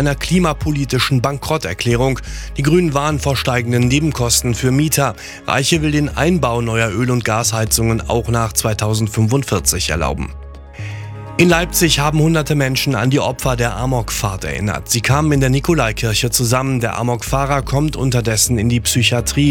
einer klimapolitischen Bankrotterklärung. Die Grünen warnen vor steigenden Nebenkosten für Mieter. Reiche will den Einbau neuer Öl- und Gasheizungen auch nach 2045 erlauben. In Leipzig haben hunderte Menschen an die Opfer der Amokfahrt erinnert. Sie kamen in der Nikolaikirche zusammen. Der Amokfahrer kommt unterdessen in die Psychiatrie.